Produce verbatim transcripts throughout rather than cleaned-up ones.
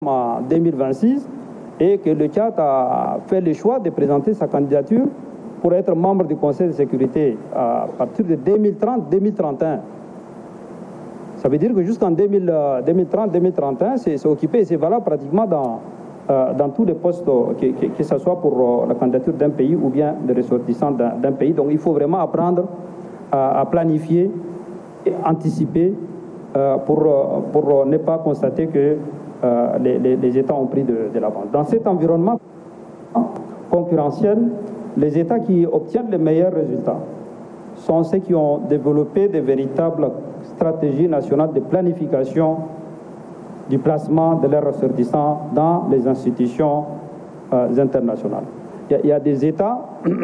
en deux mille vingt-six et que le Tchad a fait le choix de présenter sa candidature pour être membre du Conseil de sécurité à partir de deux mille trente deux mille trente et un. Ça veut dire que jusqu'en deux mille trente deux mille trente et un, c'est occupé et c'est valable pratiquement dans, euh, dans tous les postes, que, que, que ce soit pour euh, la candidature d'un pays ou bien de ressortissants d'un pays. Donc il faut vraiment apprendre à, à planifier et anticiper euh, pour, pour ne pas constater que euh, les, les, les États ont pris de, de l'avance. Dans cet environnement concurrentiel, les États qui obtiennent les meilleurs résultats sont ceux qui ont développé de véritables stratégies nationales de planification du placement de leurs ressortissants dans les institutions euh, internationales. Il y, a, il y a des États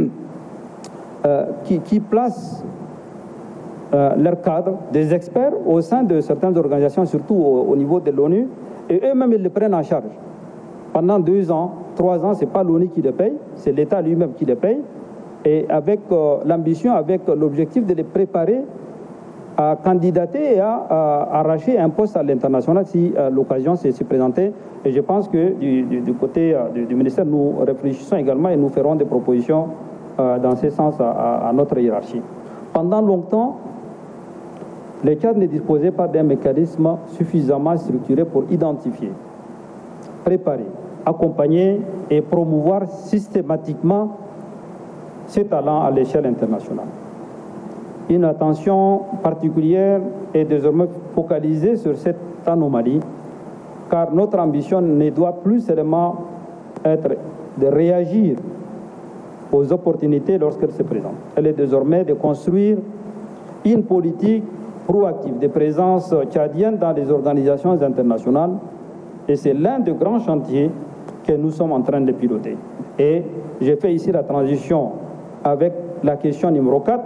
euh, qui, qui placent euh, leurs cadres, des experts au sein de certaines organisations, surtout au, au niveau de l'ONU, et eux-mêmes ils les prennent en charge. Pendant deux ans, trois ans, ce n'est pas l'ONU qui les paye, c'est l'État lui-même qui les paye, et avec euh, l'ambition, avec l'objectif de les préparer à candidater et à, à arracher un poste à l'international si euh, l'occasion s'est présentée. Et je pense que du, du, du côté euh, du, du ministère, nous réfléchissons également et nous ferons des propositions euh, dans ce sens à, à, à notre hiérarchie. Pendant longtemps, le Tchad ne disposait pas d'un mécanisme suffisamment structuré pour identifier, préparer, accompagner et promouvoir systématiquement ces talents à l'échelle internationale. Une attention particulière est désormais focalisée sur cette anomalie, car notre ambition ne doit plus seulement être de réagir aux opportunités lorsqu'elles se présentent. Elle est désormais de construire une politique proactive de présence tchadienne dans les organisations internationales, et c'est l'un des grands chantiers que nous sommes en train de piloter. Et j'ai fait ici la transition avec la question numéro quatre,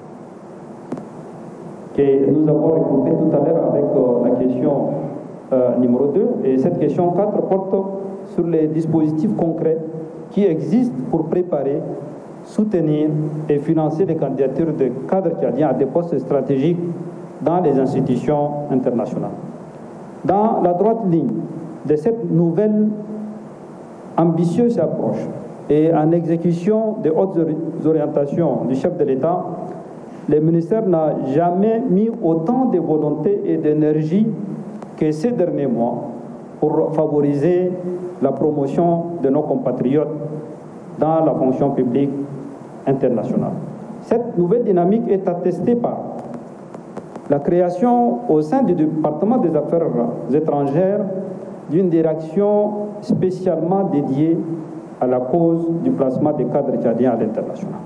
que nous avons regroupé tout à l'heure avec euh, la question euh, numéro deux. Et cette question quatre porte sur les dispositifs concrets qui existent pour préparer, soutenir et financer les candidatures de cadres tchadiens à des postes stratégiques dans les institutions internationales. Dans la droite ligne de cette nouvelle ambitieuse approche et en exécution des hautes orientations du chef de l'État, le ministère n'a jamais mis autant de volonté et d'énergie que ces derniers mois pour favoriser la promotion de nos compatriotes dans la fonction publique internationale. Cette nouvelle dynamique est attestée par la création au sein du département des affaires étrangères d'une direction spécialement dédiée à la cause du placement des cadres tchadiens à l'international.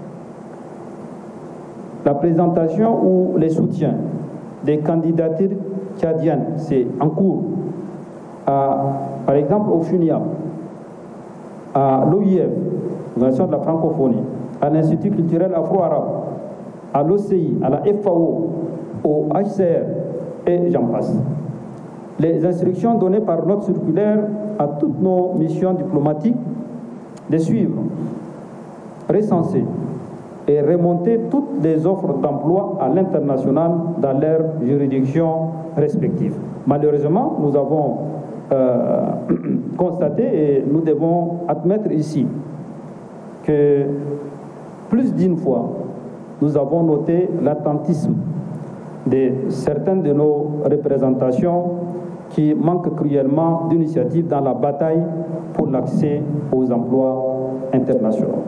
La présentation ou les soutiens des candidatures tchadiennes, c'est en cours, à, par exemple au FUNIAP, à l'O I F, l'Organisation de la francophonie, à l'Institut culturel afro-arabe, à l'O C I, à la F A O, au H C R, et j'en passe. Les instructions données par notre circulaire à toutes nos missions diplomatiques de suivre, recenser et remonter toutes les offres d'emploi à l'international dans leurs juridictions respectives. Malheureusement, nous avons euh, constaté et nous devons admettre ici que plus d'une fois, nous avons noté l'attentisme de certaines de nos représentations qui manquent cruellement d'initiatives dans la bataille pour l'accès aux emplois internationaux.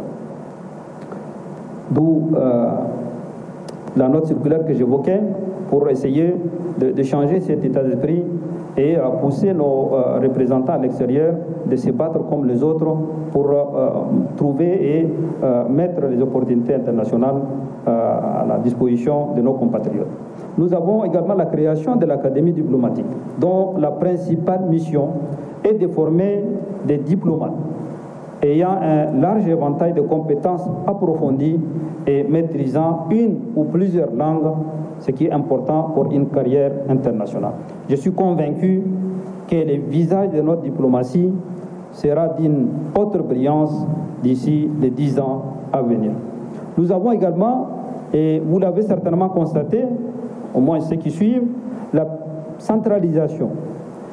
D'où euh, la note circulaire que j'évoquais pour essayer de, de changer cet état d'esprit et euh, pousser nos euh, représentants à l'extérieur de se battre comme les autres pour euh, trouver et euh, mettre les opportunités internationales euh, à la disposition de nos compatriotes. Nous avons également la création de l'Académie diplomatique, dont la principale mission est de former des diplomates ayant un large éventail de compétences approfondies et maîtrisant une ou plusieurs langues, ce qui est important pour une carrière internationale. Je suis convaincu que le visage de notre diplomatie sera d'une autre brillance d'ici les dix ans à venir. Nous avons également, et vous l'avez certainement constaté, au moins ceux qui suivent, la centralisation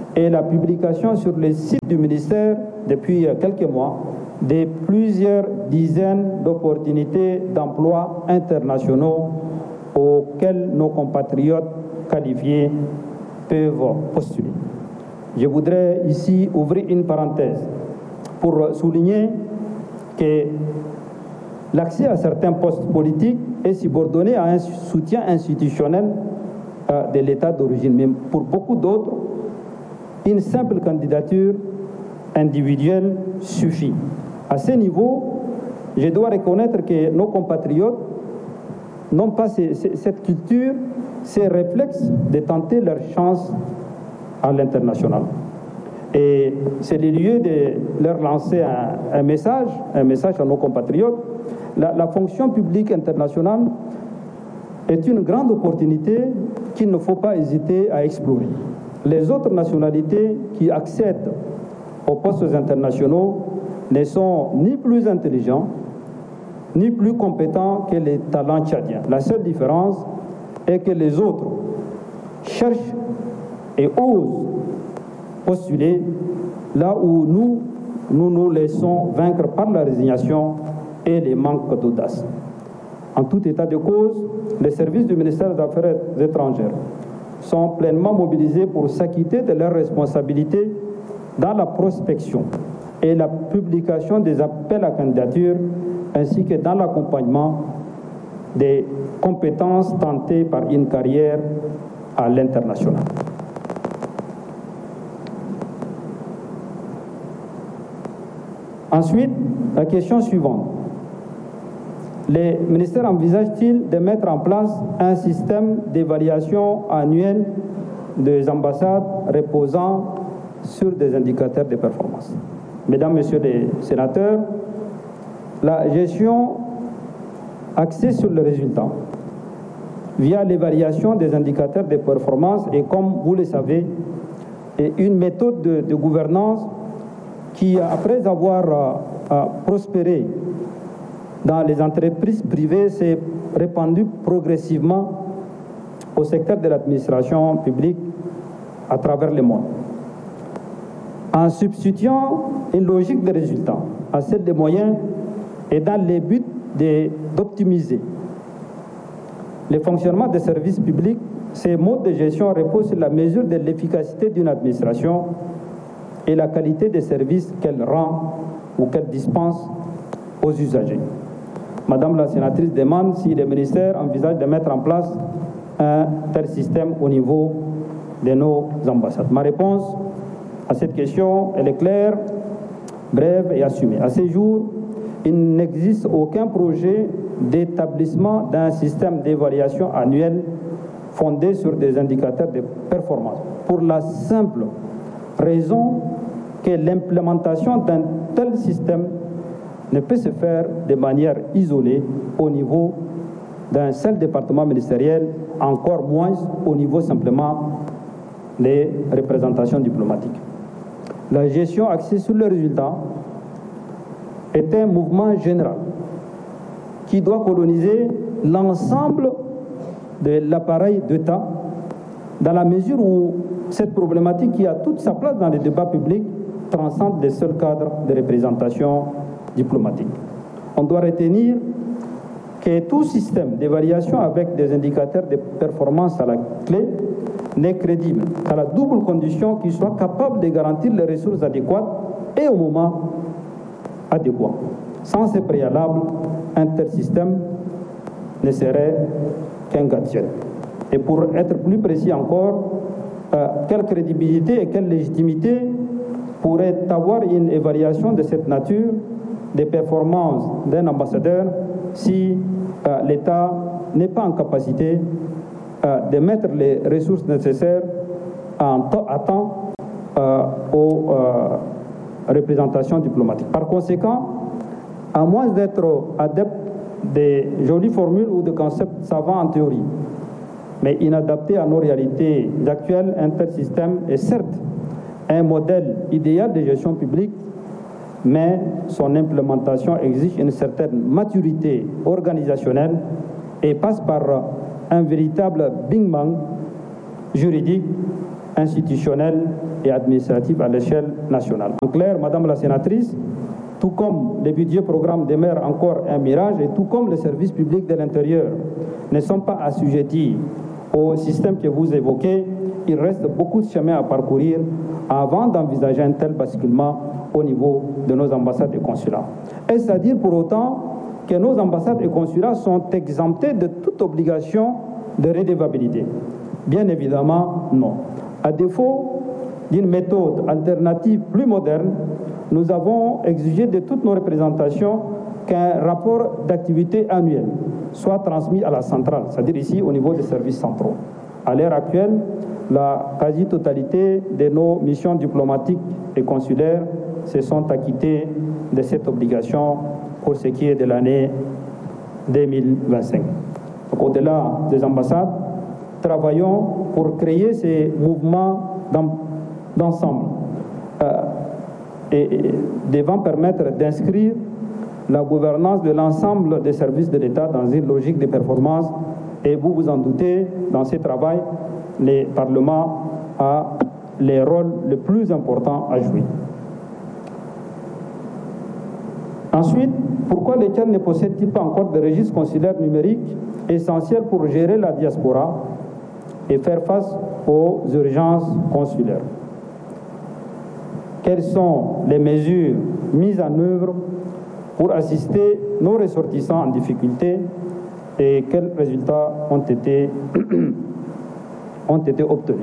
et la publication sur le site du ministère depuis quelques mois de plusieurs dizaines d'opportunités d'emploi internationaux auxquelles nos compatriotes qualifiés peuvent postuler. Je voudrais ici ouvrir une parenthèse pour souligner que l'accès à certains postes politiques est subordonné à un soutien institutionnel de l'État d'origine. Mais pour beaucoup d'autres, une simple candidature individuelle suffit. À ce niveau, je dois reconnaître que nos compatriotes n'ont pas cette culture, ces réflexes de tenter leur chance à l'international. Et c'est le lieu de leur lancer un, un message, un message à nos compatriotes. La, la fonction publique internationale est une grande opportunité qu'il ne faut pas hésiter à explorer. Les autres nationalités qui accèdent aux postes internationaux ne sont ni plus intelligents, ni plus compétents que les talents tchadiens. La seule différence est que les autres cherchent et osent postuler là où nous, nous nous laissons vaincre par la résignation et les manques d'audace. En tout état de cause, les services du ministère des Affaires étrangères sont pleinement mobilisés pour s'acquitter de leurs responsabilités dans la prospection et la publication des appels à candidature, ainsi que dans l'accompagnement des compétences tentées par une carrière à l'international. Ensuite, la question suivante. Le ministère envisage-t-il de mettre en place un système d'évaluation annuel des ambassades reposant sur des indicateurs de performance? Mesdames, Messieurs les sénateurs, la gestion axée sur le résultat via l'évaluation des indicateurs de performance est, comme vous le savez, une méthode de, de gouvernance qui, après avoir euh, euh, prospéré dans les entreprises privées, s'est répandue progressivement au secteur de l'administration publique à travers le monde. En substituant une logique de résultats à celle des moyens et dans le but d'optimiser le fonctionnement des services publics, ces modes de gestion reposent sur la mesure de l'efficacité d'une administration et la qualité des services qu'elle rend ou qu'elle dispense aux usagers. Madame la sénatrice demande si le ministère envisage de mettre en place un tel système au niveau de nos ambassades. Ma réponse à cette question, elle est claire, brève et assumée. À ce jour, il n'existe aucun projet d'établissement d'un système d'évaluation annuel fondé sur des indicateurs de performance, pour la simple raison que l'implémentation d'un tel système ne peut se faire de manière isolée au niveau d'un seul département ministériel, encore moins au niveau simplement des représentations diplomatiques. La gestion axée sur le résultat est un mouvement général qui doit coloniser l'ensemble de l'appareil d'État dans la mesure où cette problématique qui a toute sa place dans les débats publics transcende les seuls cadres de représentation diplomatique. On doit retenir que tout système d'évaluation avec des indicateurs de performance à la clé n'est crédible qu'à la double condition qu'il soit capable de garantir les ressources adéquates et au moment adéquat. Sans ces préalables, un tel système ne serait qu'un gadget. Et pour être plus précis encore, euh, quelle crédibilité et quelle légitimité pourrait avoir une évaluation de cette nature des performances d'un ambassadeur si euh, l'État n'est pas en capacité euh, de mettre les ressources nécessaires en à temps euh, aux euh, représentations diplomatiques. Par conséquent, à moins d'être adepte des jolies formules ou de concepts savants en théorie, mais inadaptés à nos réalités actuelles, un tel système est certes un modèle idéal de gestion publique, mais son implémentation exige une certaine maturité organisationnelle et passe par un véritable bing-bang juridique, institutionnel et administrative à l'échelle nationale. En clair, Madame la sénatrice, tout comme les budgets programmes demeurent encore un mirage et tout comme les services publics de l'intérieur ne sont pas assujettis au système que vous évoquez, il reste beaucoup de chemin à parcourir avant d'envisager un tel basculement au niveau de nos ambassades et consulats. Est-ce à dire pour autant que nos ambassades et consulats sont exemptés de toute obligation de redevabilité? Bien évidemment, non. À défaut d'une méthode alternative plus moderne, nous avons exigé de toutes nos représentations qu'un rapport d'activité annuel soit transmis à la centrale, c'est-à-dire ici au niveau des services centraux. À l'heure actuelle, la quasi-totalité de nos missions diplomatiques et consulaires se sont acquittées de cette obligation pour ce qui est de l'année deux mille vingt-cinq. Donc, au-delà des ambassades, travaillons pour créer ces mouvements d'ensemble euh, et, et devant permettre d'inscrire la gouvernance de l'ensemble des services de l'État dans une logique de performance. Et vous vous en doutez, dans ce travail, le Parlement a les rôles les plus importants à jouer. Ensuite, pourquoi le Tchad ne possède-t-il pas encore de registre consulaire numérique essentiel pour gérer la diaspora et faire face aux urgences consulaires? Quelles sont les mesures mises en œuvre pour assister nos ressortissants en difficulté et quels résultats ont été, ont été obtenus?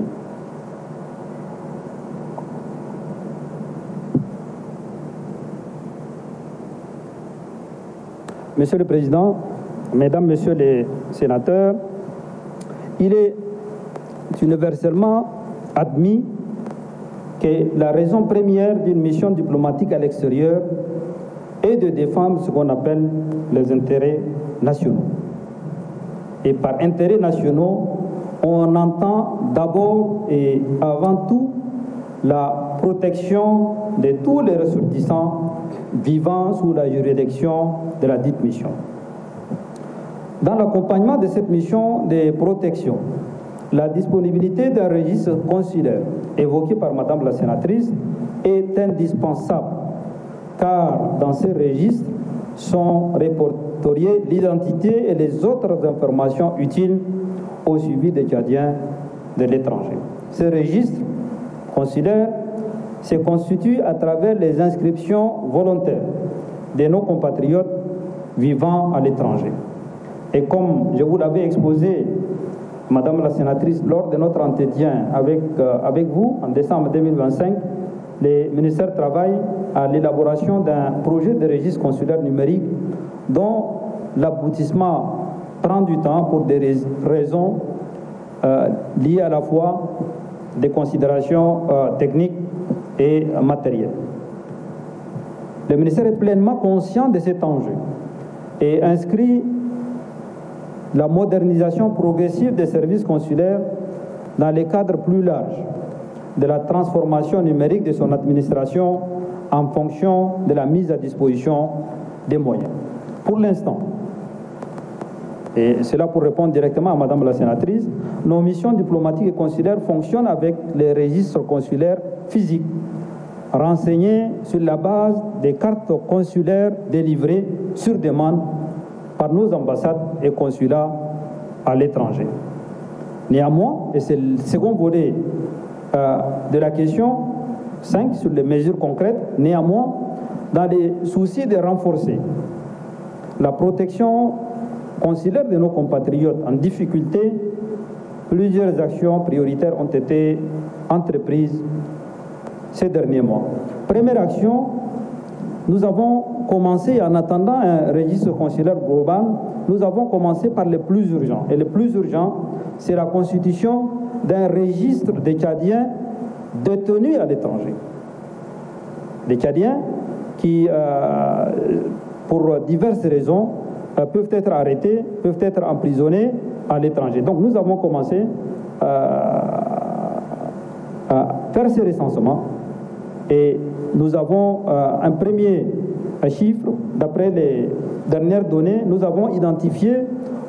Monsieur le Président, Mesdames, Messieurs les sénateurs, il est universellement admis que la raison première d'une mission diplomatique à l'extérieur est de défendre ce qu'on appelle les intérêts nationaux. Et par intérêts nationaux, on entend d'abord et avant tout la protection de tous les ressortissants vivant sous la juridiction de la dite mission. Dans l'accompagnement de cette mission de protection, la disponibilité d'un registre consulaire évoqué par Madame la sénatrice est indispensable, car dans ces registres sont répertoriées l'identité et les autres informations utiles au suivi des Tchadiens de l'étranger. Ce registre consulaire se constitue à travers les inscriptions volontaires de nos compatriotes vivant à l'étranger. Et comme je vous l'avais exposé, Madame la sénatrice, lors de notre entretien avec, euh, avec vous en décembre deux mille vingt-cinq, le ministère travaille à l'élaboration d'un projet de registre consulaire numérique dont l'aboutissement prend du temps pour des raisons euh, liées à la fois des considérations euh, techniques et euh, matérielles. Le ministère est pleinement conscient de cet enjeu et inscrit la modernisation progressive des services consulaires dans les cadres plus larges de la transformation numérique de son administration en fonction de la mise à disposition des moyens. Pour l'instant, et c'est là pour répondre directement à Madame la sénatrice, nos missions diplomatiques et consulaires fonctionnent avec les registres consulaires physiques, renseignés sur la base des cartes consulaires délivrées sur demande par nos ambassades et consulats à l'étranger. Néanmoins, et c'est le second volet euh, de la question cinq sur les mesures concrètes, néanmoins, dans les soucis de renforcer la protection consulaire de nos compatriotes en difficulté, plusieurs actions prioritaires ont été entreprises ces derniers mois. Première action, nous avons commencé, en attendant un registre consulaire global, nous avons commencé par les plus urgents. Et le plus urgent, c'est la constitution d'un registre des Tchadiens détenus à l'étranger. Des Tchadiens qui, euh, pour diverses raisons, euh, peuvent être arrêtés, peuvent être emprisonnés à l'étranger. Donc nous avons commencé euh, à faire ces recensements et nous avons euh, un premier chiffre. D'après les dernières données, nous avons identifié,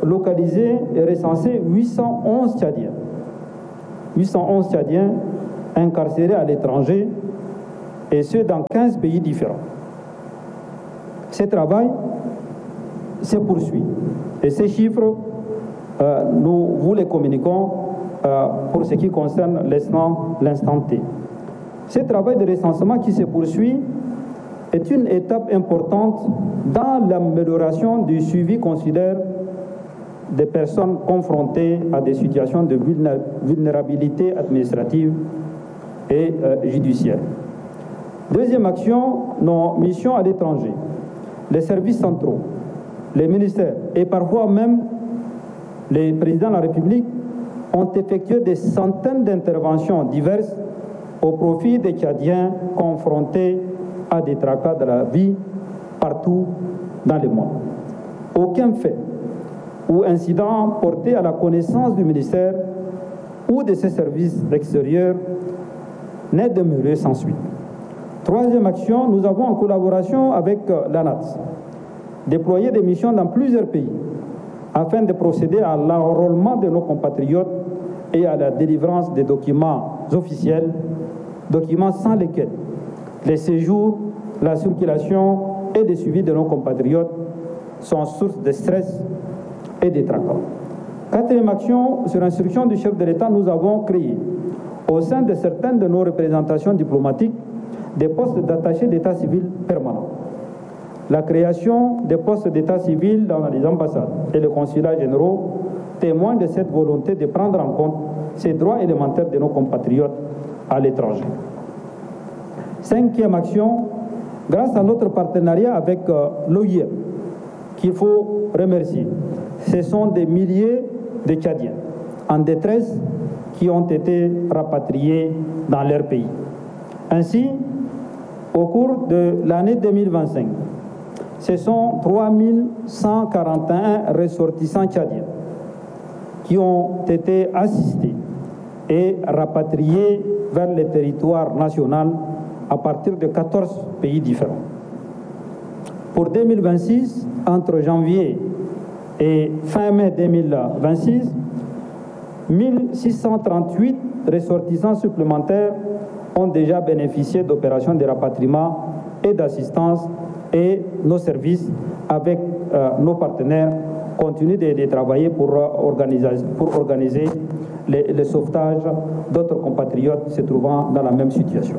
localisé et recensé huit cent onze Tchadiens. huit cent onze Tchadiens incarcérés à l'étranger, et ce dans quinze pays différents. Ce travail se poursuit et ces chiffres, euh, nous vous les communiquons euh, pour ce qui concerne l'instant T. Ce travail de recensement qui se poursuit est une étape importante dans l'amélioration du suivi consulaire des personnes confrontées à des situations de vulnérabilité administrative et euh, judiciaire. Deuxième action, nos missions à l'étranger, les services centraux, les ministères et parfois même les présidents de la République ont effectué des centaines d'interventions diverses au profit des Tchadiens confrontés à des tracas de la vie partout dans le monde. Aucun fait ou incident porté à la connaissance du ministère ou de ses services extérieurs n'est demeuré sans suite. Troisième action, nous avons en collaboration avec l'A N A T S déployé des missions dans plusieurs pays afin de procéder à l'enrôlement de nos compatriotes et à la délivrance des documents officiels, documents sans lesquels les séjours, la circulation et le suivi de nos compatriotes sont source de stress et de tracas. Quatrième action, sur instruction du chef de l'État, nous avons créé au sein de certaines de nos représentations diplomatiques des postes d'attachés d'état civil permanents. La création des postes d'état civil dans les ambassades et les consulats généraux témoigne de cette volonté de prendre en compte ces droits élémentaires de nos compatriotes à l'étranger. Cinquième action, grâce à notre partenariat avec euh, l'O I M, qu'il faut remercier, ce sont des milliers de Tchadiens en détresse qui ont été rapatriés dans leur pays. Ainsi, au cours de l'année deux mille vingt-cinq, ce sont trois mille cent quarante et un ressortissants tchadiens qui ont été assistés et rapatriés vers le territoire national à partir de quatorze pays différents. Pour deux mille vingt-six, entre janvier et fin mai deux mille vingt-six, mille six cent trente-huit ressortissants supplémentaires ont déjà bénéficié d'opérations de rapatriement et d'assistance, et nos services avec euh, nos partenaires continuent de, de travailler pour organiser, pour organiser le, le sauvetage d'autres compatriotes se trouvant dans la même situation.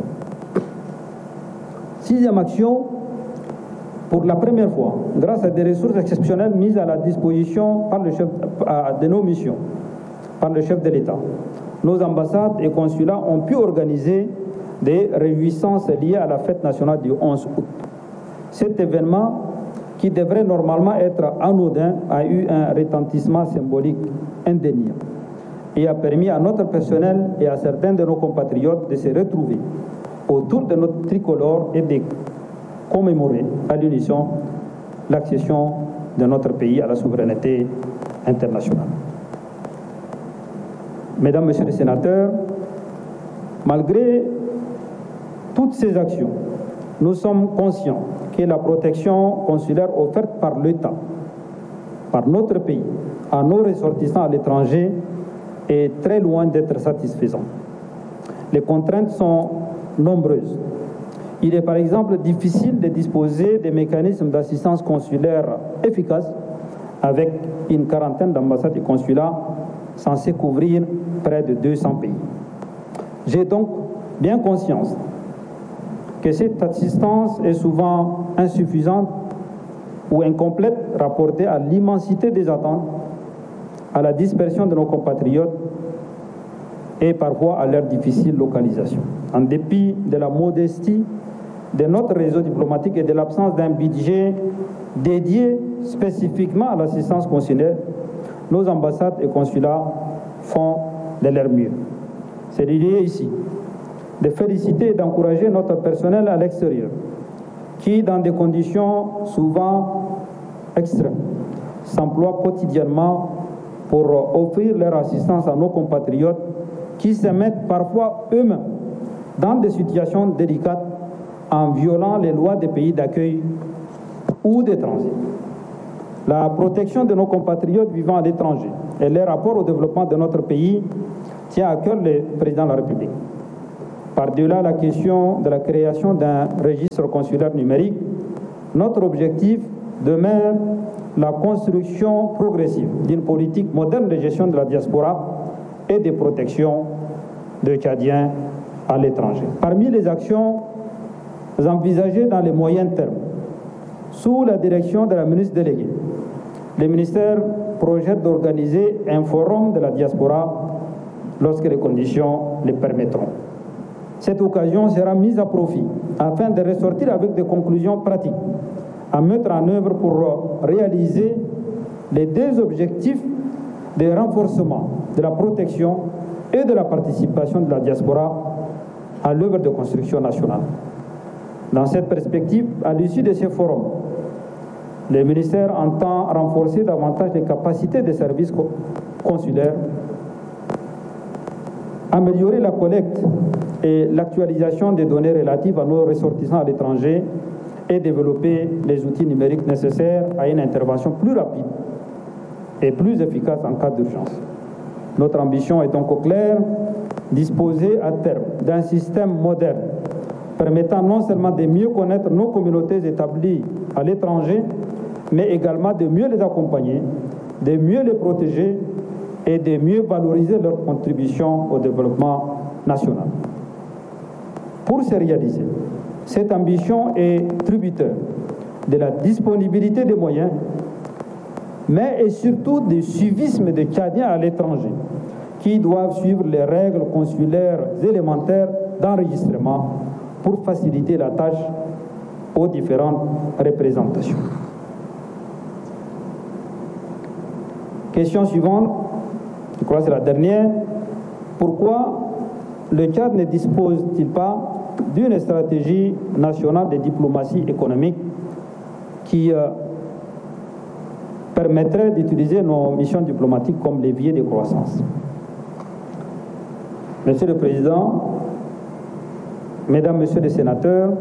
Sixième action, pour la première fois, grâce à des ressources exceptionnelles mises à la disposition par le chef, euh, de nos missions, par le chef de l'État, nos ambassades et consulats ont pu organiser des réjouissances liées à la fête nationale du onze août. Cet événement, qui devrait normalement être anodin, a eu un retentissement symbolique indéniable et a permis à notre personnel et à certains de nos compatriotes de se retrouver autour de notre tricolore et de commémorer à l'unisson l'accession de notre pays à la souveraineté internationale. Mesdames, Messieurs les sénateurs, malgré toutes ces actions, nous sommes conscients que la protection consulaire offerte par l'État, par notre pays, à nos ressortissants à l'étranger, est très loin d'être satisfaisante. Les contraintes sont nombreuses. Il est par exemple difficile de disposer de mécanismes d'assistance consulaire efficaces avec une quarantaine d'ambassades et consulats censés couvrir près de deux cents pays. J'ai donc bien conscience que cette assistance est souvent insuffisante ou incomplète rapportée à l'immensité des attentes, à la dispersion de nos compatriotes et parfois à leur difficile localisation. En dépit de la modestie de notre réseau diplomatique et de l'absence d'un budget dédié spécifiquement à l'assistance consulaire, nos ambassades et consulats font de leur mieux. C'est l'idée ici de féliciter et d'encourager notre personnel à l'extérieur, qui, dans des conditions souvent extrêmes, s'emploient quotidiennement pour offrir leur assistance à nos compatriotes qui se mettent parfois eux-mêmes dans des situations délicates en violant les lois des pays d'accueil ou de transit. La protection de nos compatriotes vivant à l'étranger et leur rapport au développement de notre pays tient à cœur le président de la République. Par-delà la question de la création d'un registre consulaire numérique, notre objectif demeure la construction progressive d'une politique moderne de gestion de la diaspora et de protection des Tchadiens à l'étranger. Parmi les actions envisagées dans les moyens termes, sous la direction de la ministre déléguée, le ministère projette d'organiser un forum de la diaspora lorsque les conditions le permettront. Cette occasion sera mise à profit afin de ressortir avec des conclusions pratiques à mettre en œuvre pour réaliser les deux objectifs de renforcement de la protection et de la participation de la diaspora à l'œuvre de construction nationale. Dans cette perspective, à l'issue de ces forums, le ministère entend renforcer davantage les capacités des services consulaires, améliorer la collecte et l'actualisation des données relatives à nos ressortissants à l'étranger et développer les outils numériques nécessaires à une intervention plus rapide et plus efficace en cas d'urgence. Notre ambition est donc claire, disposer à terme d'un système moderne permettant non seulement de mieux connaître nos communautés établies à l'étranger, mais également de mieux les accompagner, de mieux les protéger et de mieux valoriser leur contribution au développement national. Pour se réaliser, cette ambition est tributaire de la disponibilité des moyens, mais et surtout du suivisme des Tchadiens à l'étranger, qui doivent suivre les règles consulaires élémentaires d'enregistrement pour faciliter la tâche aux différentes représentations. Question suivante, je crois que c'est la dernière. Pourquoi le Tchad ne dispose-t-il pas d'une stratégie nationale de diplomatie économique qui euh, permettrait d'utiliser nos missions diplomatiques comme levier de croissance? Monsieur le Président, Mesdames, Messieurs les sénateurs,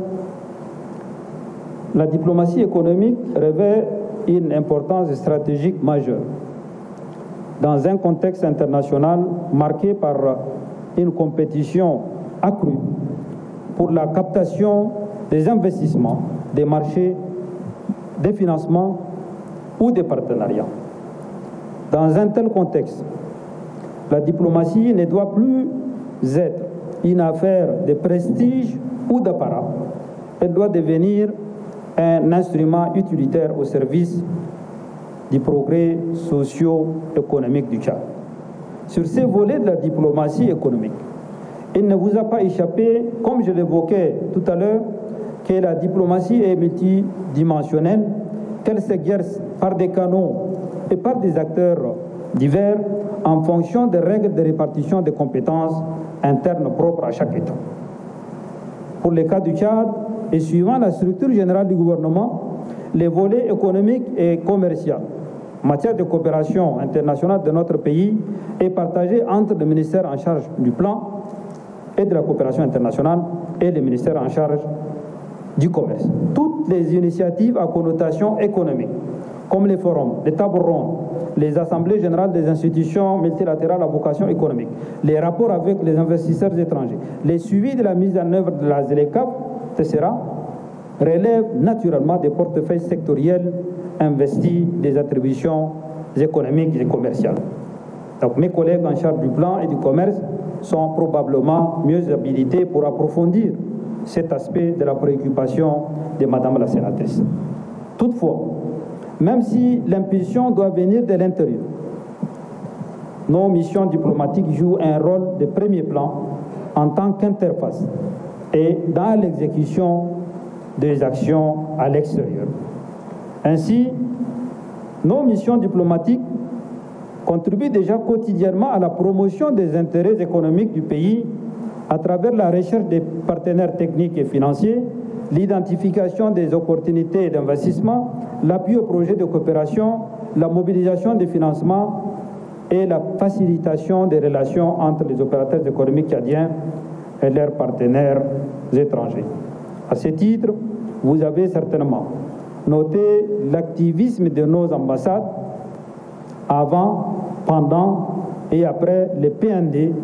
la diplomatie économique revêt une importance stratégique majeure dans un contexte international marqué par une compétition accrue pour la captation des investissements, des marchés, des financements ou des partenariats. Dans un tel contexte, la diplomatie ne doit plus être une affaire de prestige ou d'apparat. Elle doit devenir un instrument utilitaire au service du progrès socio-économique du Tchad. Sur ces volets de la diplomatie économique, il ne vous a pas échappé, comme je l'évoquais tout à l'heure, que la diplomatie est multidimensionnelle, qu'elle s'exerce par des canaux et par des acteurs divers en fonction des règles de répartition des compétences internes propres à chaque État. Pour le cas du Tchad, et suivant la structure générale du gouvernement, les volets économiques et commerciaux en matière de coopération internationale de notre pays est partagé entre le ministère en charge du plan et de la coopération internationale et le ministère en charge du commerce. Toutes les initiatives à connotation économique, comme les forums, les tables rondes, les assemblées générales des institutions multilatérales à vocation économique, les rapports avec les investisseurs étrangers, les suivis de la mise en œuvre de la ZLECAf, et cetera, relèvent naturellement des portefeuilles sectoriels investis des attributions économiques et commerciales. Donc mes collègues en charge du plan et du commerce sont probablement mieux habilités pour approfondir cet aspect de la préoccupation de Madame la sénatrice. Toutefois, même si l'impulsion doit venir de l'intérieur, nos missions diplomatiques jouent un rôle de premier plan en tant qu'interface et dans l'exécution des actions à l'extérieur. Ainsi, nos missions diplomatiques contribuent déjà quotidiennement à la promotion des intérêts économiques du pays à travers la recherche des partenaires techniques et financiers, l'identification des opportunités d'investissement, l'appui aux projets de coopération, la mobilisation des financements et la facilitation des relations entre les opérateurs économiques tchadiens et leurs partenaires étrangers. À ce titre, vous avez certainement noté l'activisme de nos ambassades avant, pendant et après les P N D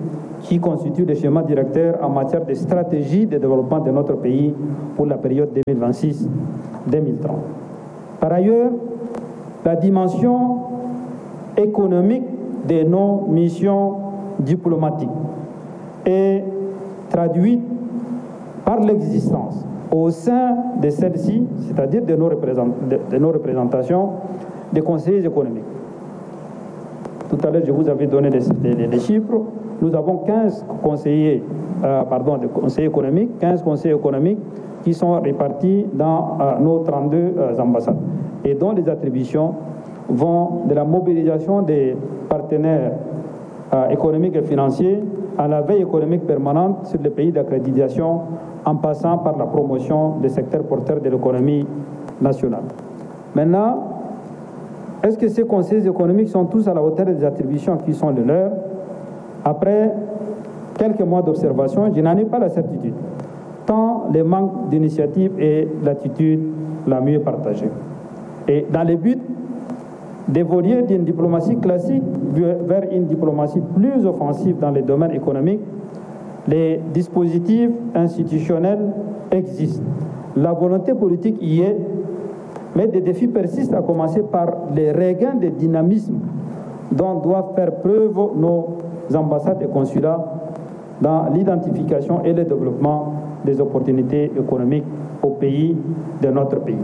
qui constituent le schéma directeur en matière de stratégie de développement de notre pays pour la période deux mille vingt-six deux mille trente. Par ailleurs, la dimension économique de nos missions diplomatiques est traduite par l'existence au sein de celles-ci, c'est-à-dire de nos, représent- de, de nos représentations, des conseillers économiques. Tout à l'heure, je vous avais donné les, les, les chiffres. Nous avons quinze conseillers, euh, pardon, de conseillers économiques, quinze conseillers économiques qui sont répartis dans euh, nos trente-deux euh, ambassades et dont les attributions vont de la mobilisation des partenaires euh, économiques et financiers à la veille économique permanente sur les pays d'accréditation, en passant par la promotion des secteurs porteurs de l'économie nationale. Maintenant, est-ce que ces conseillers économiques sont tous à la hauteur des attributions qui sont les leurs? Après quelques mois d'observation, je n'en ai pas la certitude, tant les manques d'initiative et l'attitude la mieux partagée. Et dans le but d'évoluer d'une diplomatie classique vers une diplomatie plus offensive dans les domaines économiques, les dispositifs institutionnels existent. La volonté politique y est, mais des défis persistent, à commencer par les regains de dynamisme dont doivent faire preuve nos ambassades et consulats dans l'identification et le développement des opportunités économiques au pays de notre pays.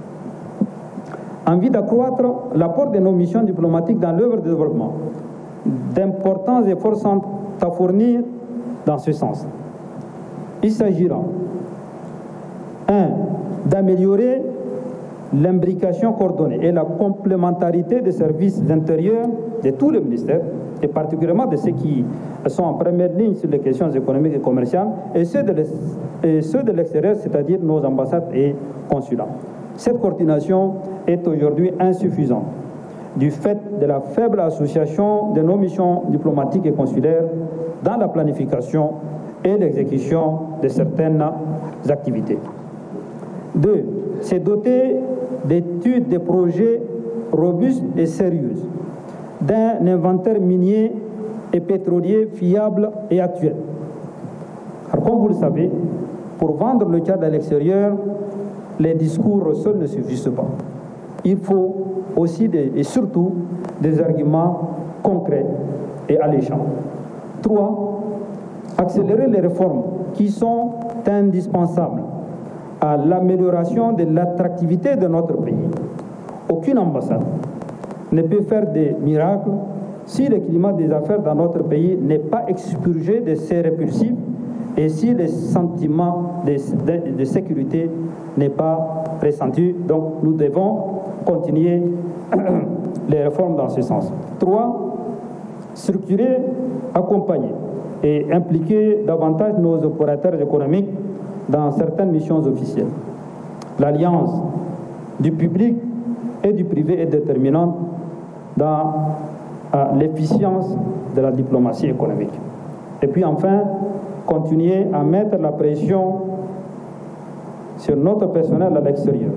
En vue d'accroître l'apport de nos missions diplomatiques dans l'œuvre de développement, d'importants efforts sont à fournir dans ce sens. Il s'agira, un, d'améliorer l'imbrication coordonnée et la complémentarité des services intérieurs de tous les ministères, et particulièrement de ceux qui sont en première ligne sur les questions économiques et commerciales, et ceux de l'extérieur, c'est-à-dire nos ambassades et consulats. Cette coordination est aujourd'hui insuffisante du fait de la faible association de nos missions diplomatiques et consulaires dans la planification et l'exécution de certaines activités. Deux, c'est doter d'études de projets robustes et sérieuses, d'un inventaire minier et pétrolier fiable et actuel. Alors, comme vous le savez, pour vendre le cadre à l'extérieur, les discours seuls ne suffisent pas. Il faut aussi des, et surtout des arguments concrets et alléchants. Trois, accélérer les réformes qui sont indispensables à l'amélioration de l'attractivité de notre pays. Aucune ambassade ne peut faire des miracles si le climat des affaires dans notre pays n'est pas expurgé de ces répulsifs et si le sentiment de, de, de sécurité n'est pas pressenti. Donc nous devons continuer les réformes dans ce sens. Trois, structurer, accompagner et impliquer davantage nos opérateurs économiques dans certaines missions officielles. L'alliance du public et du privé est déterminante dans euh, l'efficience de la diplomatie économique. Et puis enfin, continuer à mettre la pression sur notre personnel à l'extérieur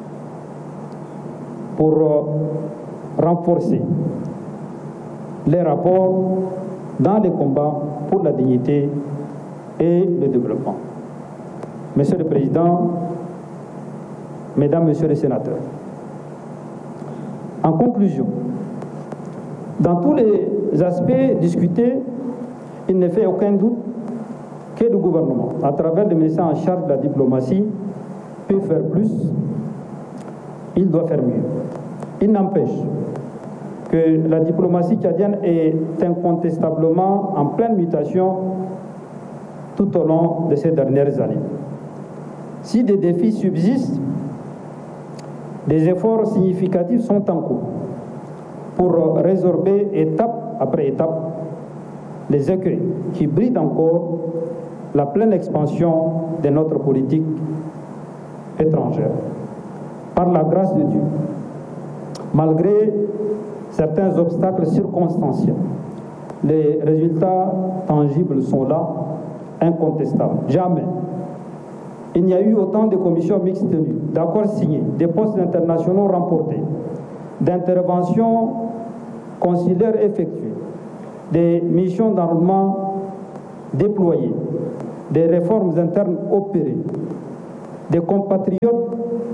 pour euh, renforcer les rapports dans les combats pour la dignité et le développement. Monsieur le Président, Mesdames, Messieurs les sénateurs, en conclusion, dans tous les aspects discutés, il ne fait aucun doute que le gouvernement, à travers le ministère en charge de la diplomatie, peut faire plus, il doit faire mieux. Il n'empêche que la diplomatie tchadienne est incontestablement en pleine mutation tout au long de ces dernières années. Si des défis subsistent, des efforts significatifs sont en cours pour résorber étape après étape les écueils qui brident encore la pleine expansion de notre politique étrangère. Par la grâce de Dieu, malgré certains obstacles circonstanciels, les résultats tangibles sont là, incontestables. Jamais il n'y a eu autant de commissions mixtes tenues, d'accords signés, de postes internationaux remportés, d'interventions consulaires effectuées, des missions d'enrôlement déployées, des réformes internes opérées, des compatriotes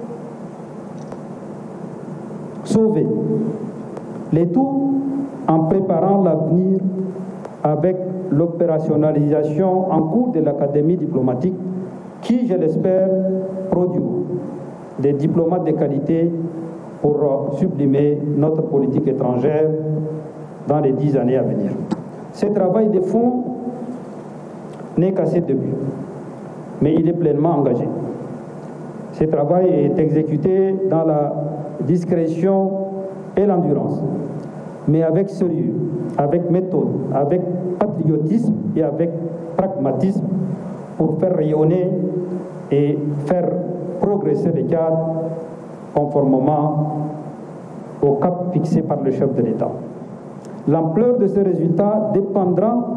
sauvés, le tout en préparant l'avenir avec l'opérationnalisation en cours de l'Académie diplomatique qui, je l'espère, produit des diplomates de qualité pour sublimer notre politique étrangère dans les dix années à venir. Ce travail de fond n'est qu'à ses débuts, mais il est pleinement engagé. Ce travail est exécuté dans la discrétion et l'endurance, mais avec sérieux, avec méthode, avec patriotisme et avec pragmatisme pour faire rayonner et faire progresser le cadre conformément au cap fixé par le chef de l'État. L'ampleur de ce résultat dépendra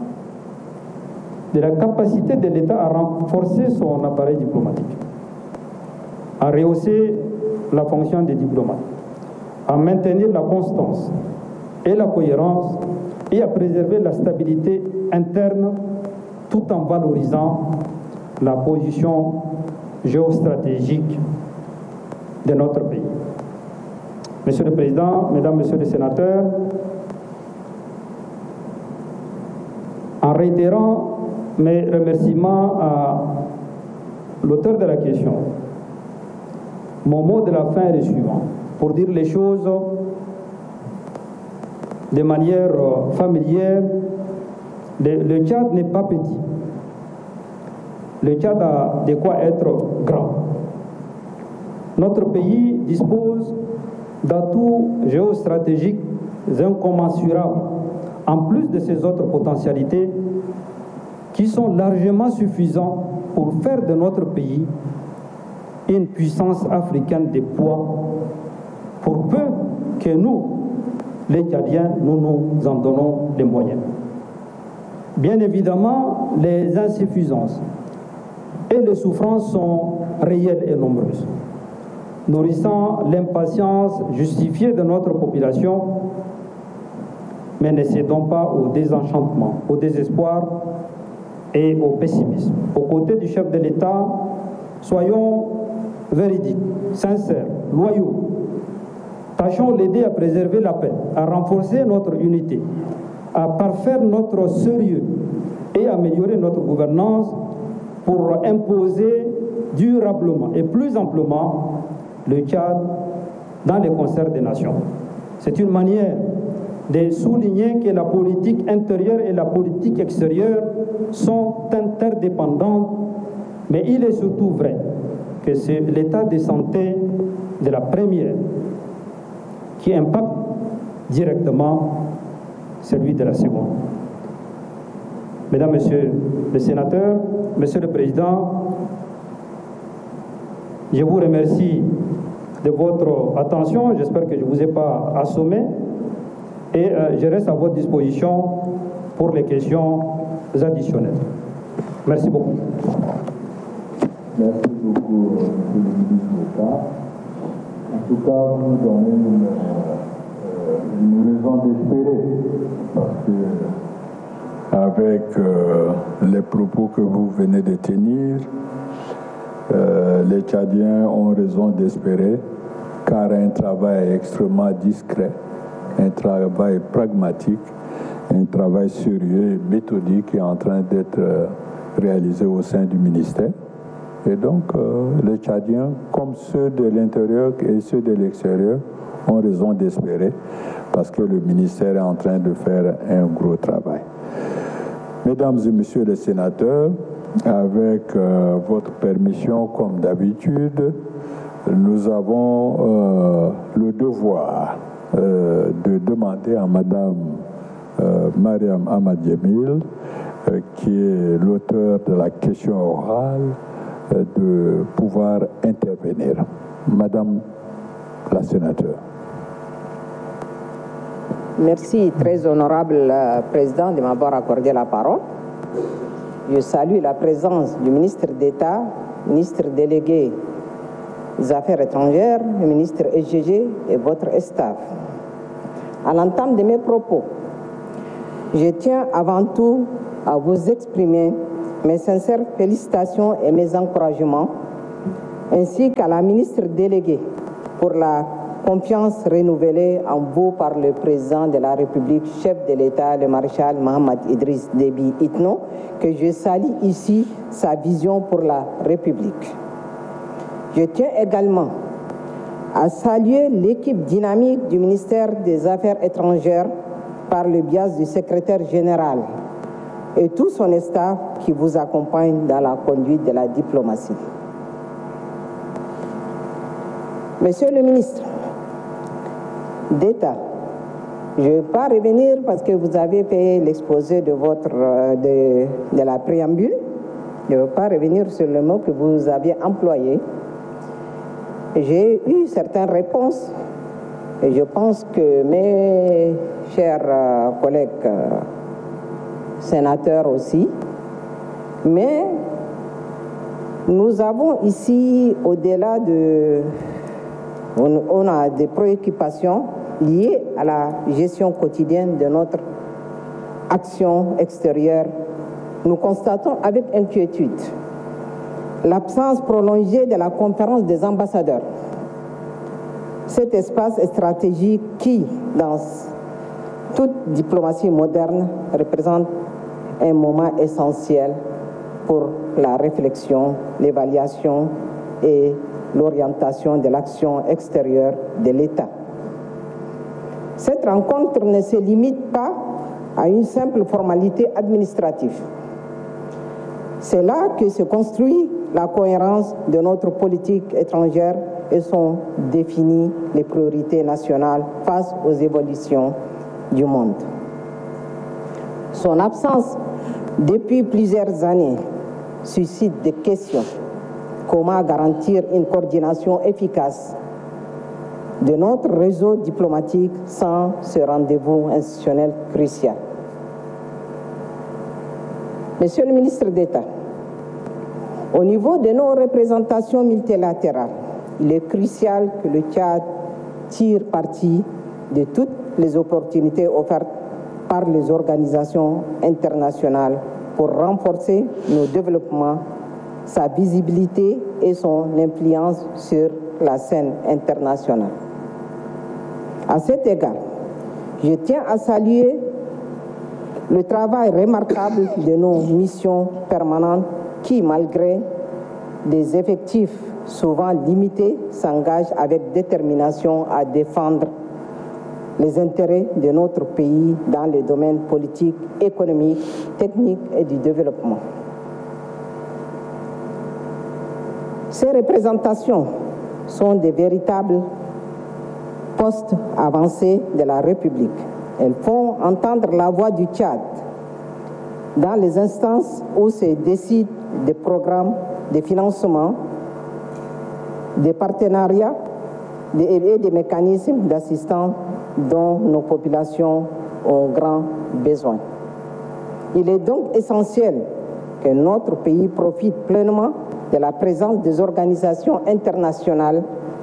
de la capacité de l'État à renforcer son appareil diplomatique, à rehausser la fonction des diplomates, à maintenir la constance et la cohérence et à préserver la stabilité interne tout en valorisant la position géostratégique de notre pays. Monsieur le Président, Mesdames, Messieurs les sénateurs, en réitérant mes remerciements à l'auteur de la question, mon mot de la fin est le suivant, pour dire les choses de manière familière. Le, le Tchad n'est pas petit. Le Tchad a de quoi être grand. Notre pays dispose d'atouts géostratégiques incommensurables, en plus de ses autres potentialités qui sont largement suffisants pour faire de notre pays une puissance africaine de poids, pour peu que nous, les Tchadiens, nous nous en donnons les moyens. Bien évidemment, les insuffisances et les souffrances sont réelles et nombreuses, nourrissant l'impatience justifiée de notre population, mais ne cédons pas au désenchantement, au désespoir et au pessimisme. Aux côtés du chef de l'État, soyons véridiques, sincères, loyaux. Tâchons l'aider à préserver la paix, à renforcer notre unité, à parfaire notre sérieux et améliorer notre gouvernance pour imposer durablement et plus amplement le Tchad dans les concerts des nations. C'est une manière de souligner que la politique intérieure et la politique extérieure sont interdépendantes, mais il est surtout vrai que c'est l'état de santé de la première qui impacte directement celui de la seconde. Mesdames, Messieurs les sénateurs, Monsieur le Président, je vous remercie de votre attention. J'espère que je ne vous ai pas assommé. Et euh, je reste à votre disposition pour les questions additionnelles. Merci beaucoup. Merci beaucoup, Monsieur le ministre d'État. En tout cas, vous nous donnez une, euh, une raison d'espérer, parce que avec euh, les propos que vous venez de tenir, euh, les Tchadiens ont raison d'espérer, car un travail extrêmement discret, un travail pragmatique, un travail sérieux et méthodique est en train d'être euh, réalisé au sein du ministère. Et donc, euh, les Tchadiens, comme ceux de l'intérieur et ceux de l'extérieur, ont raison d'espérer parce que le ministère est en train de faire un gros travail. Mesdames et Messieurs les sénateurs, avec euh, votre permission, comme d'habitude, nous avons euh, le devoir euh, de demander à Madame euh, Mariam Ahmad Djemil, euh, qui est l'auteur de la question orale, euh, de pouvoir intervenir. Madame la sénateur. Merci, très honorable euh, président, de m'avoir accordé la parole. Je salue la présence du ministre d'État, ministre délégué des Affaires étrangères, le ministre S G G et votre staff. À l'entame de mes propos, Je tiens avant tout à vous exprimer mes sincères félicitations et mes encouragements, ainsi qu'à la ministre déléguée pour la confiance renouvelée en vous par le président de la République, chef de l'État, le maréchal Mohamed Idriss Déby Itno, que je salue ici sa vision pour la République. Je tiens également à saluer l'équipe dynamique du ministère des Affaires étrangères par le biais du secrétaire général et tout son staff qui vous accompagne dans la conduite de la diplomatie. Monsieur le ministre d'État, je ne vais pas revenir parce que vous avez fait l'exposé de, votre, de, de la préambule. Je ne vais pas revenir sur le mot que vous aviez employé. J'ai eu certaines réponses et je pense que mes chers collègues sénateurs aussi, mais nous avons ici, au-delà de... On, on a des préoccupations liées à la gestion quotidienne de notre action extérieure. Nous constatons avec inquiétude l'absence prolongée de la conférence des ambassadeurs. Cet espace stratégique qui, dans toute diplomatie moderne, représente un moment essentiel pour la réflexion, l'évaluation et l'orientation de l'action extérieure de l'État. Cette rencontre ne se limite pas à une simple formalité administrative. C'est là que se construit la cohérence de notre politique étrangère et sont définies les priorités nationales face aux évolutions du monde. Son absence depuis plusieurs années suscite des questions. Comment garantir une coordination efficace de notre réseau diplomatique sans ce rendez-vous institutionnel crucial? Monsieur le ministre d'État, au niveau de nos représentations multilatérales, il est crucial que le Tchad tire parti de toutes les opportunités offertes par les organisations internationales pour renforcer nos développements, sa visibilité et son influence sur la scène internationale. À cet égard, je tiens à saluer le travail remarquable de nos missions permanentes qui, malgré des effectifs souvent limités, s'engagent avec détermination à défendre les intérêts de notre pays dans les domaines politiques, économiques, techniques et du développement. Ces représentations sont des véritables postes avancés de la République. Elles font entendre la voix du Tchad dans les instances où se décident des programmes de financement, des partenariats et des mécanismes d'assistance dont nos populations ont grand besoin. Il est donc essentiel que notre pays profite pleinement de la présence des organisations internationales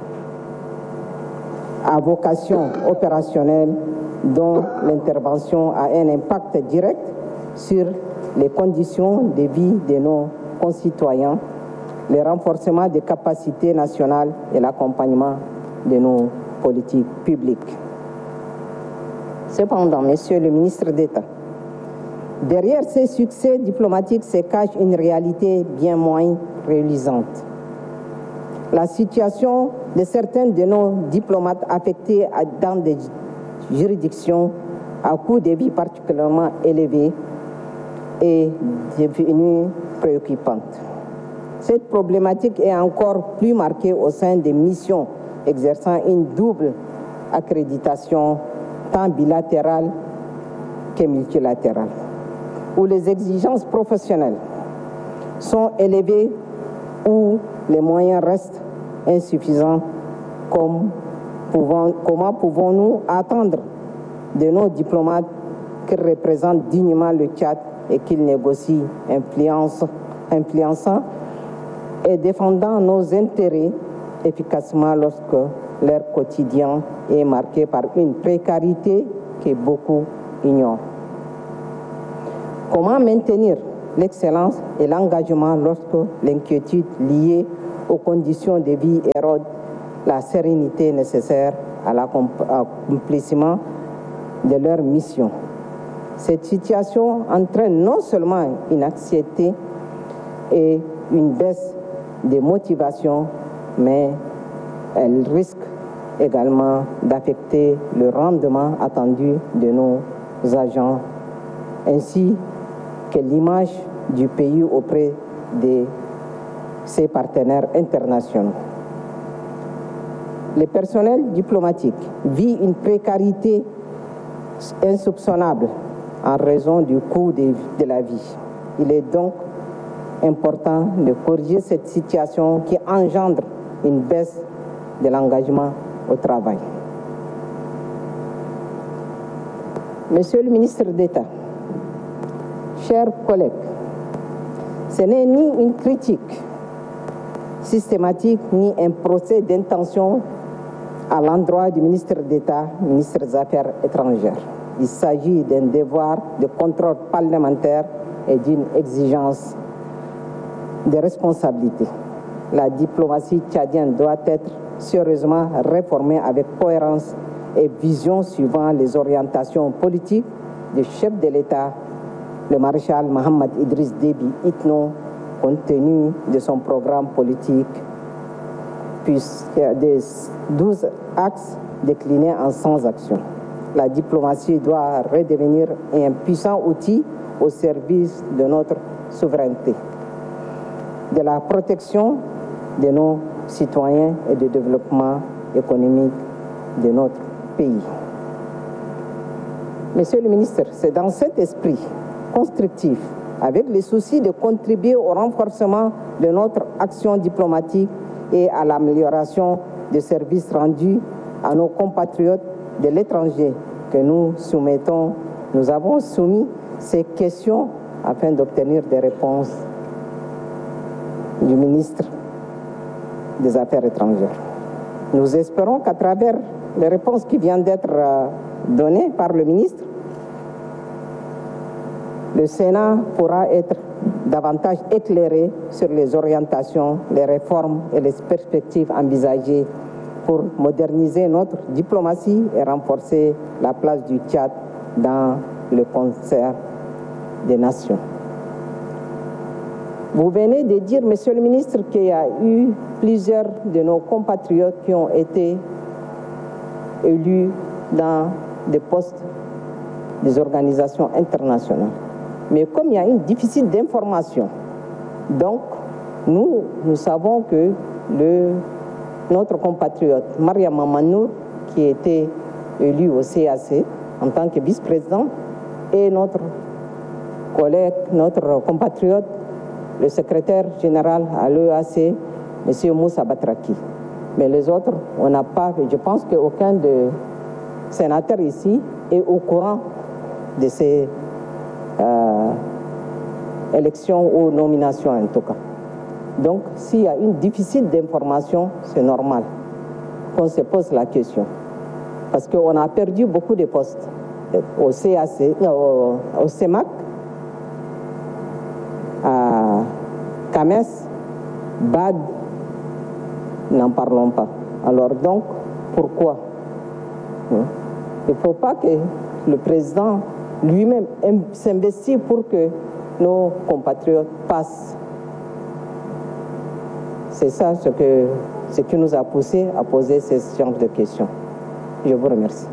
à vocation opérationnelle dont l'intervention a un impact direct sur les conditions de vie de nos concitoyens, le renforcement des capacités nationales et l'accompagnement de nos politiques publiques. Cependant, Monsieur le ministre d'État, derrière ces succès diplomatiques se cache une réalité bien moins reluisante. La situation de certains de nos diplomates affectés dans des juridictions à coût de vie particulièrement élevé est devenue préoccupante. Cette problématique est encore plus marquée au sein des missions exerçant une double accréditation tant bilatérale que multilatérale, où les exigences professionnelles sont élevées, où les moyens restent insuffisants. Comme pouvons, comment pouvons-nous attendre de nos diplomates qu'ils représentent dignement le Tchad et qu'ils négocient influence, influençant et défendant nos intérêts efficacement lorsque leur quotidien est marqué par une précarité que beaucoup ignorent? Comment maintenir l'excellence et l'engagement lorsque l'inquiétude liée aux conditions de vie érode la sérénité nécessaire à l'accomplissement de leur mission? Cette situation entraîne non seulement une anxiété et une baisse des motivations, mais elle risque également d'affecter le rendement attendu de nos agents, ainsi que l'image du pays auprès de ses partenaires internationaux. Le personnel diplomatique vit une précarité insoupçonnable en raison du coût de, de la vie. Il est donc important de corriger cette situation qui engendre une baisse de l'engagement au travail. Monsieur le ministre d'État, chers collègues, ce n'est ni une critique systématique ni un procès d'intention à l'endroit du ministre d'État, ministre des Affaires étrangères. Il s'agit d'un devoir de contrôle parlementaire et d'une exigence de responsabilité. La diplomatie tchadienne doit être sérieusement réformée avec cohérence et vision suivant les orientations politiques du chef de l'État, le maréchal Mohamed Idriss Déby Itno, compte tenu de son programme politique, puisque des douze axes déclinés en cent actions. La diplomatie doit redevenir un puissant outil au service de notre souveraineté, de la protection de nos citoyens et du développement économique de notre pays. Monsieur le ministre, c'est dans cet esprit constructif, avec le souci de contribuer au renforcement de notre action diplomatique et à l'amélioration des services rendus à nos compatriotes de l'étranger, que nous soumettons, nous avons soumis ces questions afin d'obtenir des réponses du ministre des Affaires étrangères. Nous espérons qu'à travers les réponses qui viennent d'être données par le ministre, le Sénat pourra être davantage éclairé sur les orientations, les réformes et les perspectives envisagées pour moderniser notre diplomatie et renforcer la place du Tchad dans le concert des nations. Vous venez de dire, Monsieur le ministre, qu'il y a eu plusieurs de nos compatriotes qui ont été élus dans des postes des organisations internationales. Mais comme il y a un déficit d'information, donc nous, nous savons que le, notre compatriote Mariam Mamanour, qui était élu au C A C en tant que vice-président, et notre collègue, notre compatriote, le secrétaire général à l'E A C, M. Moussa Batraki. Mais les autres, on n'a pas, je pense qu'aucun des sénateurs ici est au courant de ces euh, élections ou nominations en tout cas. Donc, s'il y a un déficit d'information, c'est normal qu'on se pose la question. Parce qu'on a perdu beaucoup de postes au C A C, au, au C E M A C, à Kames, Bad, n'en parlons pas. Alors donc, pourquoi? Il ne faut pas que le président lui-même s'investisse pour que nos compatriotes passent. C'est ça ce, que, ce qui nous a poussé à poser ce genre de questions. Je vous remercie.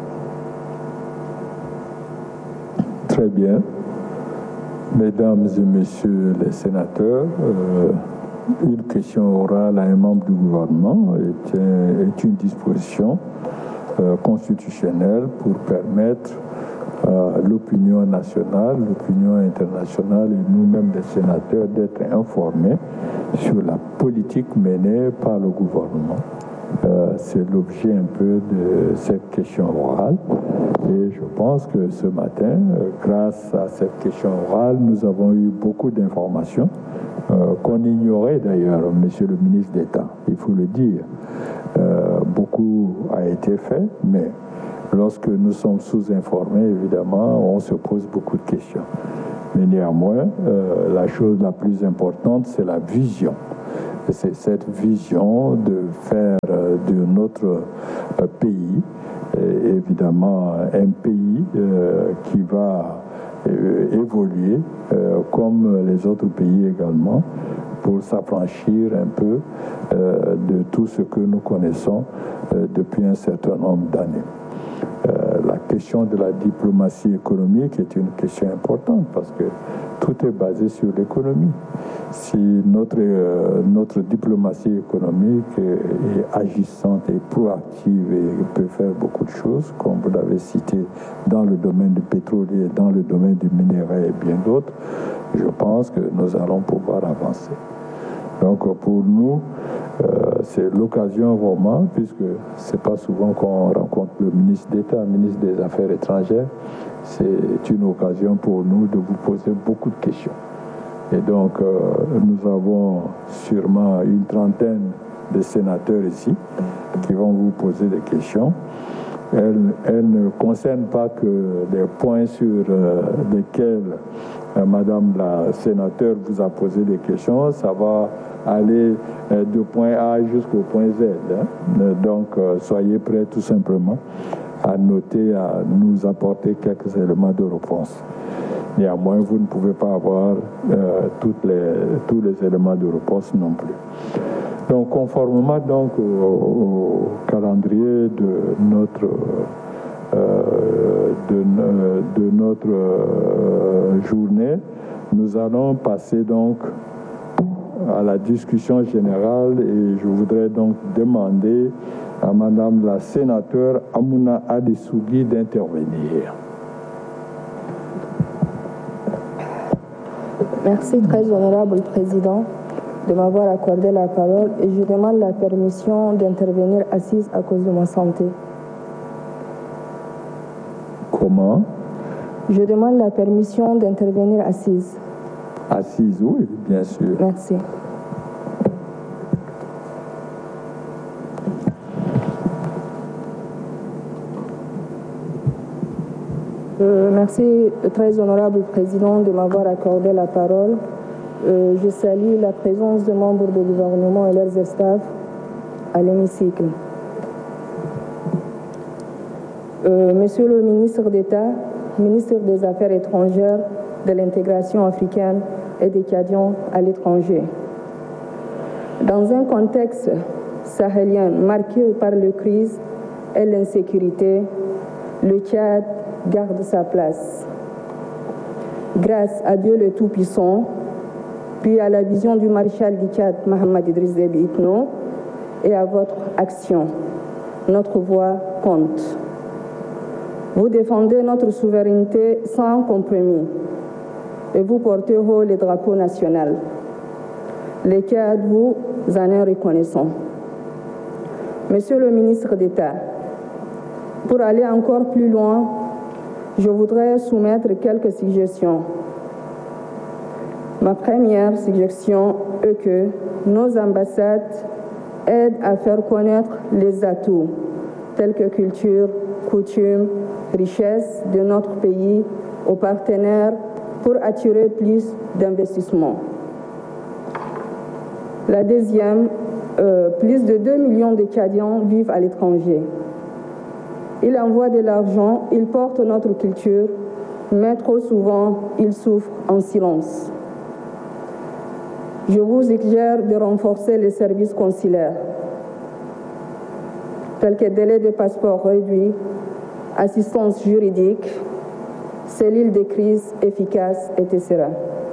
Très bien. Mesdames et messieurs les sénateurs, euh, une question orale à un membre du gouvernement est, est une disposition euh, constitutionnelle pour permettre à l'opinion nationale, l'opinion internationale et nous-mêmes les sénateurs d'être informés sur la politique menée par le gouvernement. Euh, c'est l'objet un peu de cette question orale et je pense que ce matin, euh, grâce à cette question orale, nous avons eu beaucoup d'informations euh, qu'on ignorait d'ailleurs, monsieur le ministre d'État, il faut le dire. Euh, beaucoup a été fait, mais lorsque nous sommes sous-informés, évidemment, on se pose beaucoup de questions. Mais néanmoins, euh, la chose la plus importante, c'est la vision. C'est cette vision de faire euh, de notre euh, pays, euh, évidemment, un pays euh, qui va euh, évoluer euh, comme les autres pays également, pour s'affranchir un peu euh, de tout ce que nous connaissons euh, depuis un certain nombre d'années. Euh, la question de la diplomatie économique est une question importante parce que tout est basé sur l'économie. Si notre, euh, notre diplomatie économique est, est agissante et proactive et peut faire beaucoup de choses, comme vous l'avez cité dans le domaine du pétrolier, dans le domaine du minerai et bien d'autres, je pense que nous allons pouvoir avancer. Donc pour nous, euh, c'est l'occasion vraiment, puisque c'est pas souvent qu'on rencontre le ministre d'État, le ministre des Affaires étrangères, c'est une occasion pour nous de vous poser beaucoup de questions. Et donc euh, nous avons sûrement une trentaine de sénateurs ici qui vont vous poser des questions. Elles, elles ne concernent pas que les points sur euh, lesquels euh, Madame la sénateur vous a posé des questions, ça va aller euh, du point A jusqu'au point Z. Hein. Donc, euh, soyez prêts tout simplement à noter, à nous apporter quelques éléments de réponse. Néanmoins, vous ne pouvez pas avoir euh, toutes les, tous les éléments de réponse non plus. Donc, conformément donc au, au calendrier de notre euh, de, de notre euh, journée, nous allons passer donc à la discussion générale et je voudrais donc demander à Madame la sénateur Amouna Adesugui d'intervenir. Merci, très honorable président, de m'avoir accordé la parole et je demande la permission d'intervenir assise à cause de ma santé. Comment? Je demande la permission d'intervenir assise. Assise, oui, bien sûr. Merci. Euh, merci, très honorable président, de m'avoir accordé la parole. Euh, je salue la présence des membres du gouvernement et leurs staffs à l'hémicycle. Euh, Monsieur le ministre d'État, ministre des Affaires étrangères, de l'intégration africaine et des Tchadiens à l'étranger. Dans un contexte sahélien marqué par la crise et l'insécurité, le Tchad garde sa place. Grâce à Dieu le Tout-Puissant, puis à la vision du maréchal du Tchad, Mohamed Idriss Déby Itno, et à votre action, notre voix compte. Vous défendez notre souveraineté sans compromis et vous portez haut le drapeau national. Le Tchad vous en est reconnaissant. Monsieur le ministre d'État, pour aller encore plus loin, je voudrais soumettre quelques suggestions. Ma première suggestion est que nos ambassades aident à faire connaître les atouts tels que culture, coutumes, richesses de notre pays aux partenaires pour attirer plus d'investissements. La deuxième, euh, plus de deux millions de Tchadiens vivent à l'étranger. Ils envoient de l'argent, ils portent notre culture, mais trop souvent, ils souffrent en silence. Je vous suggère de renforcer les services consulaires, tels que délai de passeport réduit, assistance juridique, cellules de crise efficaces, et cetera.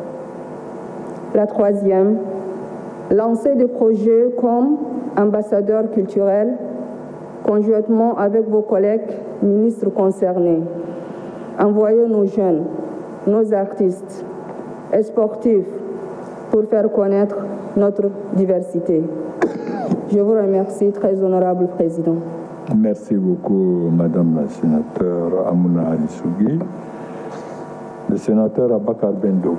La troisième, lancer des projets comme ambassadeur culturel, conjointement avec vos collègues ministres concernés. Envoyez nos jeunes, nos artistes et sportifs pour faire connaître notre diversité. Je vous remercie, très honorable président. Merci beaucoup, Madame la sénateur Amouna Adesugui. Le sénateur Abakar Bendo.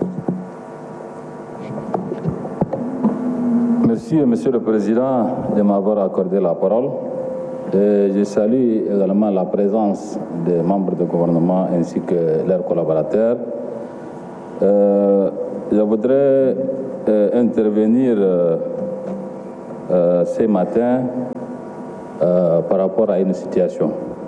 Merci, Monsieur le Président, de m'avoir accordé la parole. Et je salue également la présence des membres du gouvernement ainsi que leurs collaborateurs. Euh, je voudrais euh, intervenir euh, euh, ce matin euh, par rapport à une situation.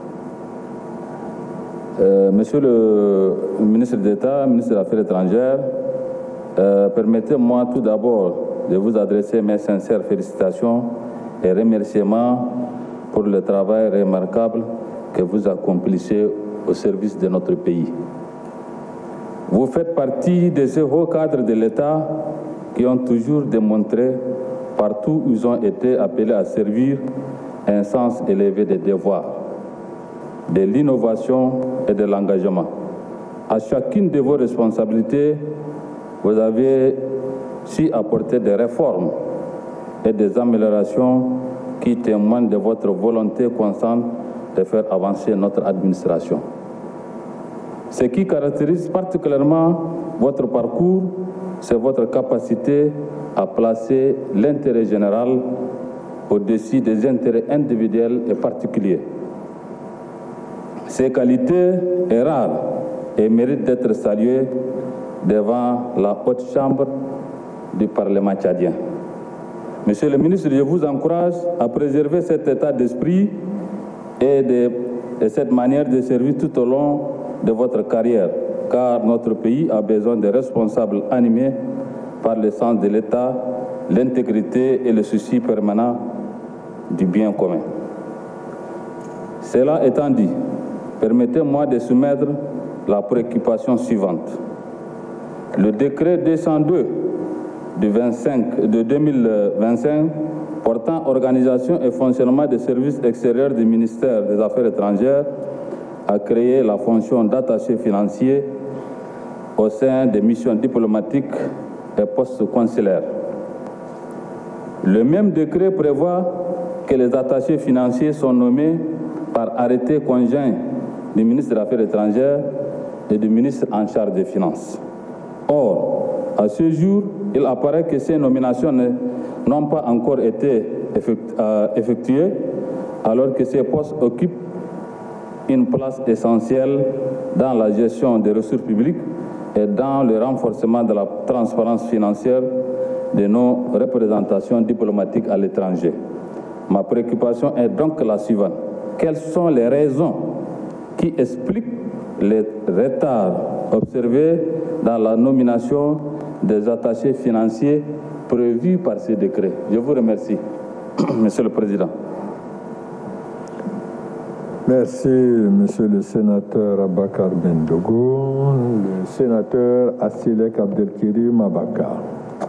Euh, Monsieur le ministre d'État, ministre des Affaires étrangères, euh, permettez-moi tout d'abord de vous adresser mes sincères félicitations et remerciements pour le travail remarquable que vous accomplissez au service de notre pays. Vous faites partie de ces hauts cadres de l'État qui ont toujours démontré, partout où ils ont été appelés à servir, un sens élevé des devoirs, de l'innovation et de l'engagement. À chacune de vos responsabilités, vous avez su apporter des réformes et des améliorations qui témoignent de votre volonté constante de faire avancer notre administration. Ce qui caractérise particulièrement votre parcours, c'est votre capacité à placer l'intérêt général au-dessus des intérêts individuels et particuliers. Ces qualités sont rares et méritent d'être saluées devant la haute chambre du Parlement tchadien. Monsieur le ministre, je vous encourage à préserver cet état d'esprit et, de, et cette manière de servir tout au long de votre carrière, car notre pays a besoin de responsables animés par le sens de l'État, l'intégrité et le souci permanent du bien commun. Cela étant dit, permettez-moi de soumettre la préoccupation suivante. Le décret deux cent deux du vingt-cinq, de deux mille vingt-cinq portant organisation et fonctionnement des services extérieurs du ministère des Affaires étrangères a créé la fonction d'attaché financier au sein des missions diplomatiques et postes consulaires. Le même décret prévoit que les attachés financiers sont nommés par arrêté conjoint du ministre des Affaires étrangères et du ministre en charge des Finances. Or, à ce jour, il apparaît que ces nominations n'ont pas encore été effectuées, alors que ces postes occupent une place essentielle dans la gestion des ressources publiques et dans le renforcement de la transparence financière de nos représentations diplomatiques à l'étranger. Ma préoccupation est donc la suivante. Quelles sont les raisons qui expliquent les retards observés dans la nomination des attachés financiers prévus par ces décrets? Je vous remercie, Monsieur le Président. Merci, Monsieur le sénateur Abakar Bendogo. Le sénateur Assilek Abdelkirim Abakar.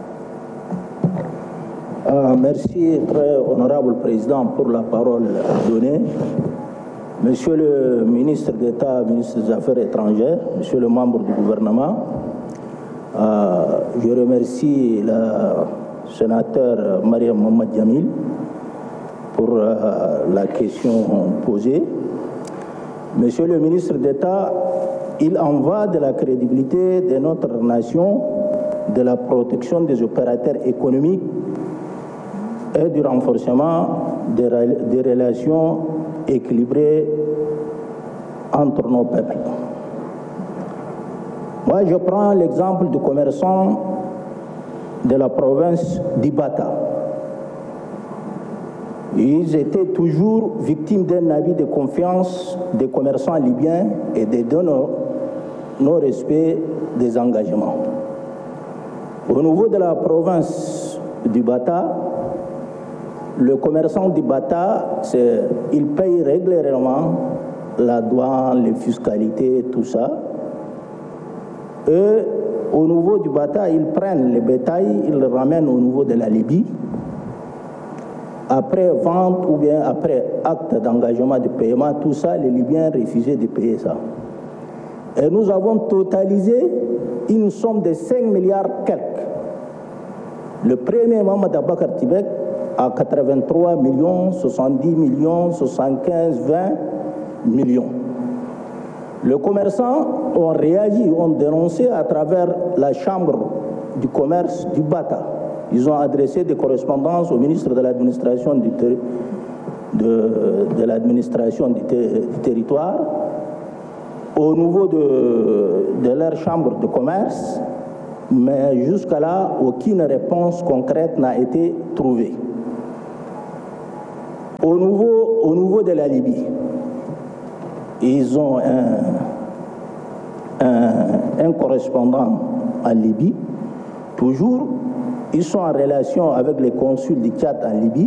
Euh, merci, très honorable Président, pour la parole donnée. Monsieur le ministre d'État, ministre des Affaires étrangères, Monsieur le membre du gouvernement, euh, je remercie le sénateur Mariam Mohamed Jamil pour euh, la question posée. Monsieur le ministre d'État, il en va de la crédibilité de notre nation, de la protection des opérateurs économiques et du renforcement des, des relations équilibrées entre nos peuples. Moi, je prends l'exemple du commerçant de la province d'Ibata. Ils étaient toujours victimes d'un abus de confiance des commerçants libyens et de non-respect des engagements. Au niveau de la province du Bata, le commerçant du Bata, il paye régulièrement la douane, les fiscalités, tout ça. Et au niveau du Bata, ils prennent les bétails, ils le ramènent au niveau de la Libye. Après vente ou bien après acte d'engagement de paiement, tout ça, les Libyens refusaient de payer ça. Et nous avons totalisé une somme de cinq milliards quelques. Le premier Mohamed Abakar Tibek à quatre-vingt-trois millions, soixante-dix millions, soixante-quinze, vingt millions. Les commerçants ont réagi, ont dénoncé à travers la chambre du commerce du Bata. Ils ont adressé des correspondances au ministre de l'administration du, ter de, de l'administration du, ter du territoire au niveau de, de leur chambre de commerce, mais jusqu'à là, aucune réponse concrète n'a été trouvée. Au niveau, au niveau de la Libye, ils ont un, un, un correspondant en Libye. Toujours, ils sont en relation avec les consuls du Tchad en Libye.